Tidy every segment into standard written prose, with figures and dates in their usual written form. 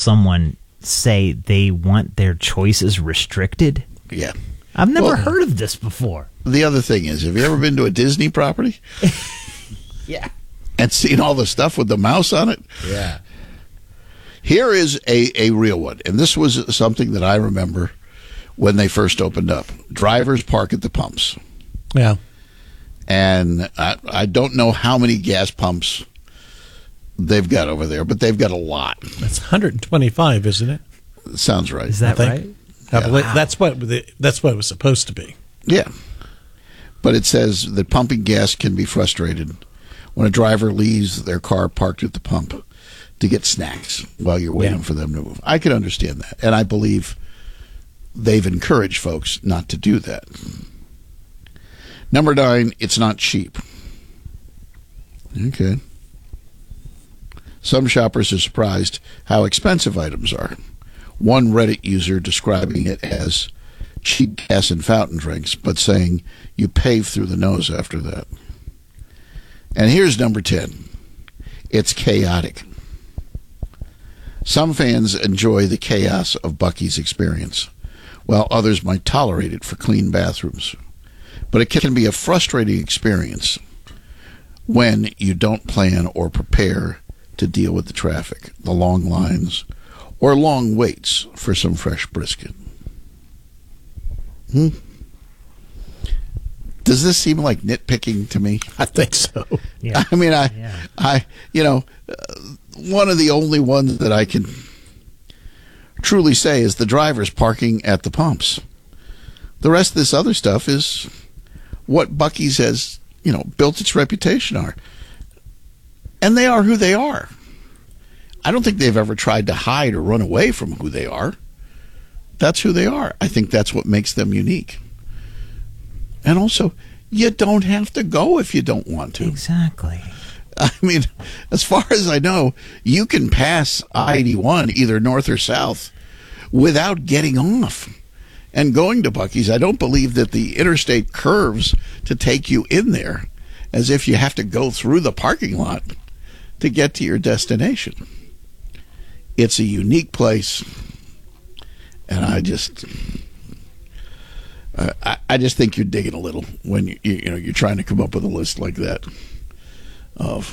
someone say they want their choices restricted? Yeah. I've never heard of this before. The other thing is, have you ever been to a Disney property? Yeah. And seen all the stuff with the mouse on it? Yeah. Here is a real one. And this was something that I remember when they first opened up. Drivers park at the pumps. Yeah. And I don't know how many gas pumps they've got over there, but they've got a lot. That's 125, isn't it? Sounds right. Is that right? I believe that's what it was supposed to be. Yeah. But it says that pumping gas can be frustrated when a driver leaves their car parked at the pump to get snacks while you're waiting for them to move. I can understand that. And I believe they've encouraged folks not to do that. Number 9, it's not cheap. Okay. Some shoppers are surprised how expensive items are. One Reddit user describing it as cheap gas and fountain drinks, but saying you pay through the nose after that. And here's number 10. It's chaotic. Some fans enjoy the chaos of Buc-ee's experience, while others might tolerate it for clean bathrooms. But it can be a frustrating experience when you don't plan or prepare to deal with the traffic, the long lines, or long waits for some fresh brisket. Does this seem like nitpicking to me? I think so. Yeah. I mean, one of the only ones that I can truly say is the drivers parking at the pumps. The rest of this other stuff is what Buc-ee's has, built its reputation on. And they are who they are. I don't think they've ever tried to hide or run away from who they are. That's who they are. I think that's what makes them unique. And also, you don't have to go if you don't want to. Exactly. I mean, as far as I know, you can pass I-81 either north or south without getting off and going to Buc-ee's. I don't believe that the interstate curves to take you in there as if you have to go through the parking lot to get to your destination. It's a unique place, and I just think you're digging a little when you're trying to come up with a list like that of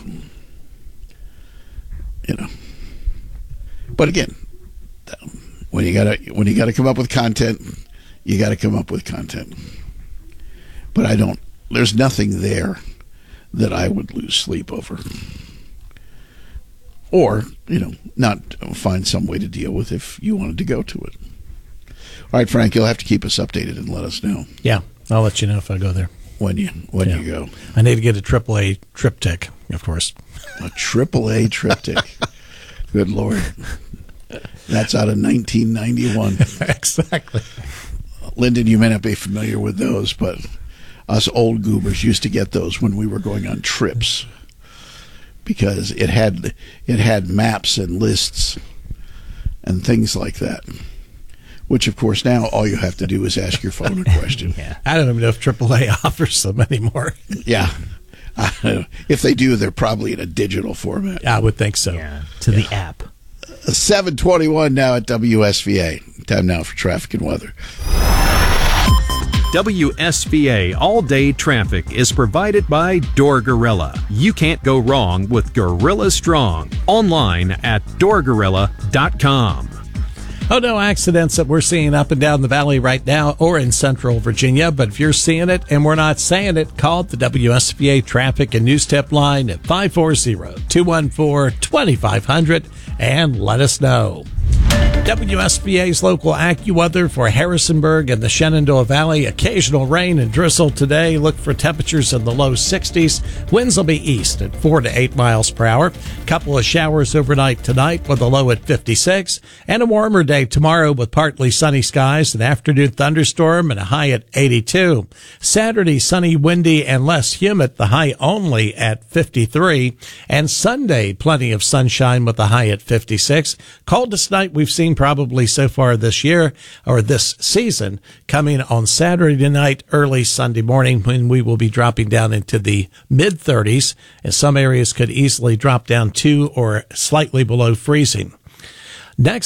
But again, when you gotta come up with content, you got to come up with content. But there's nothing there that I would lose sleep over. Or, not find some way to deal with if you wanted to go to it. All right, Frank, you'll have to keep us updated and let us know. Yeah, I'll let you know if I go there. When you go. I need to get a AAA triptych, of course. A AAA triptych. Good Lord. That's out of 1991. Exactly. Lyndon, you may not be familiar with those, but us old goobers used to get those when we were going on trips because it had maps and lists and things like that. Which, of course, now all you have to do is ask your phone a question. Yeah. I don't even know if AAA offers them anymore. Yeah. If they do, they're probably in a digital format. I would think so. Yeah, the app. 7:21 now at WSVA. Time now for traffic and weather. WSVA All-Day Traffic is provided by Door Gorilla. You can't go wrong with Gorilla Strong. Online at doorgorilla.com. Oh, no accidents that we're seeing up and down the valley right now or in central Virginia. But if you're seeing it and we're not saying it, call the WSVA Traffic and News Tip line at 540-214-2500 and let us know. WSVA's local AccuWeather for Harrisonburg and the Shenandoah Valley. Occasional rain and drizzle today. Look for temperatures in the low 60s. Winds will be east at 4 to 8 miles per hour. Couple of showers overnight tonight with a low at 56. And a warmer day tomorrow with partly sunny skies, an afternoon thunderstorm, and a high at 82. Saturday, sunny, windy, and less humid. The high only at 53. And Sunday, plenty of sunshine with a high at 56. Coldest night we've seen probably so far this year or this season, coming on Saturday night, early Sunday morning, when we will be dropping down into the mid-30s, and some areas could easily drop down to or slightly below freezing. Next